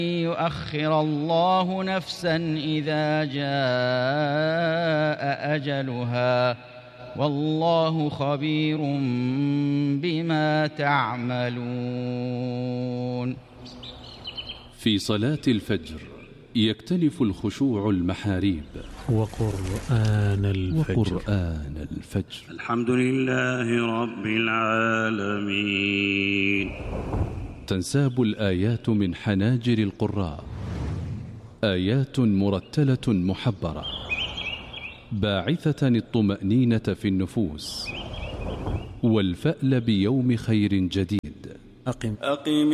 يؤخر الله نفسا إذا جاء أجلها والله خبير بما تعملون. في صلاة الفجر يكتنف الخشوع المحاريب. وقرآن الفجر. الحمد لله رب العالمين. تنساب الآيات من حناجر القراء، آيات مرتلة محبرة باعثة الطمأنينة في النفوس والفأل بيوم خير جديد. أقم